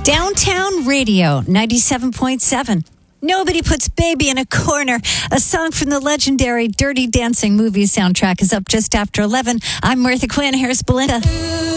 Downtown Radio, 97.7. Nobody Puts Baby in a Corner. A song from the legendary Dirty Dancing movie soundtrack is up just after 11. I'm Martha Quinn. Here's Belinda.